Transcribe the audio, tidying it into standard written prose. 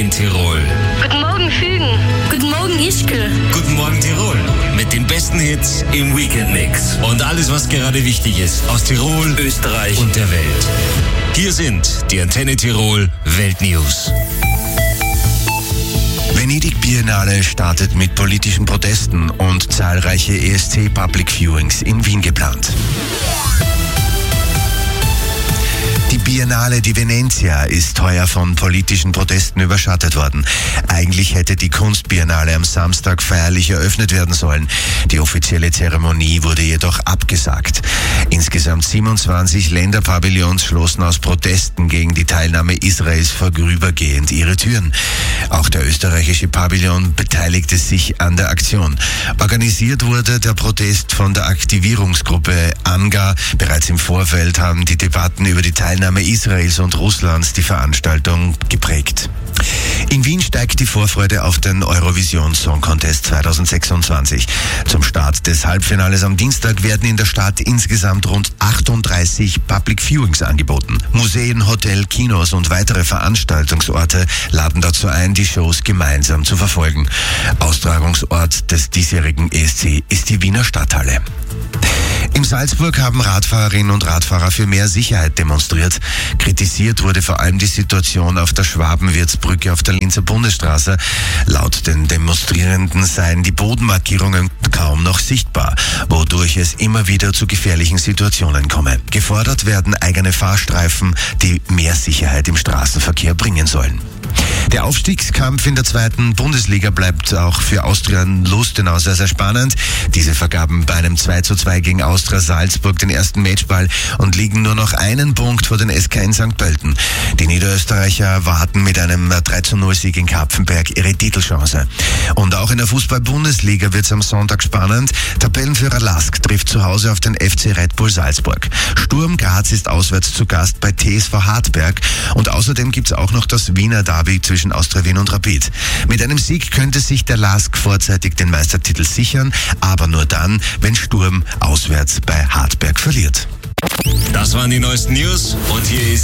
in Tirol. Guten Morgen, Fügen. Guten Morgen, Ischgl. Guten Morgen, Tirol. Mit den besten Hits im Weekend-Mix. Und alles, was gerade wichtig ist aus Tirol, Österreich und der Welt. Hier sind die Antenne Tirol Weltnews. Venedig Biennale startet mit politischen Protesten und zahlreiche ESC Public Viewings in Wien geplant. Die Biennale di Venezia ist heuer von politischen Protesten überschattet worden. Eigentlich hätte die Kunstbiennale am Samstag feierlich eröffnet werden sollen. Die offizielle Zeremonie wurde jedoch abgesagt. Insgesamt 27 Länderpavillons schlossen aus Protesten gegen die Teilnahme Israels vorübergehend ihre Türen. Auch der österreichische Pavillon beteiligte sich an der Aktion. Organisiert wurde der Protest von der Aktivierungsgruppe ANGA. Bereits im Vorfeld haben die Debatten über die Teilnahme Israels und Russlands die Veranstaltung geprägt. In Wien steigt die Vorfreude auf den Eurovision Song Contest 2026. Zum Start des Halbfinales am Dienstag werden in der Stadt insgesamt rund 38 Public Viewings angeboten. Museen, Hotel, Kinos und weitere Veranstaltungsorte laden dazu ein, die Shows gemeinsam zu verfolgen. Austragungsort des diesjährigen ESC ist die Wiener Stadthalle. In Salzburg haben Radfahrerinnen und Radfahrer für mehr Sicherheit demonstriert. Kritisiert wurde vor allem die Situation auf der Schwabenwirtsbrücke auf der Linzer Bundesstraße. Laut den Demonstrierenden seien die Bodenmarkierungen kaum noch sichtbar, wodurch es immer wieder zu gefährlichen Situationen komme. Gefordert werden eigene Fahrstreifen, die mehr Sicherheit im Straßenverkehr bringen sollen. Der Aufstiegskampf in der zweiten Bundesliga bleibt auch für Austrian Lustenau sehr, sehr spannend. Diese vergaben bei einem 2:2 gegen Austria Salzburg den ersten Matchball und liegen nur noch einen Punkt vor den SK in St. Pölten. Die Niederösterreicher warten mit einem 3:0-Sieg in Kapfenberg ihre Titelchance. Und auch in der Fußball-Bundesliga wird es am Sonntag spannend. Tabellenführer LASK trifft zu Hause auf den FC Red Bull Salzburg. Sturm Graz ist auswärts zu Gast bei TSV Hartberg. Und außerdem gibt es auch noch das Wiener Derby zwischen Austria Wien und Rapid. Mit einem Sieg könnte sich der LASK vorzeitig den Meistertitel sichern, aber nur dann, wenn Sturm auswärts bei Hartberg verliert. Das waren die neuesten News und hier ist